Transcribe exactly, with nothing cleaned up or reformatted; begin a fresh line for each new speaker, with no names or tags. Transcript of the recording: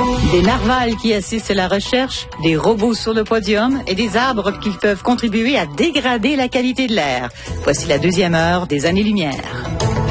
Des narvals qui assistent à la recherche, des robots sur le podium et des arbres qui peuvent contribuer à dégrader la qualité de l'air. Voici la deuxième heure des années-lumière.